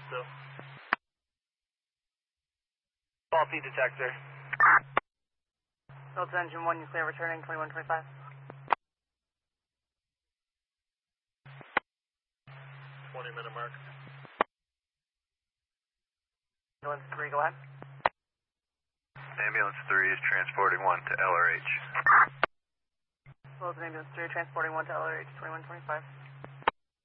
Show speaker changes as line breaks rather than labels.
still. Faulty detector.
Delta Engine 1, you clear returning 2125.
20-minute mark.
Ambulance 3, go ahead.
Ambulance 3 is transporting 1 to LRH.
Delta Ambulance 3, transporting 1 to LRH 2125.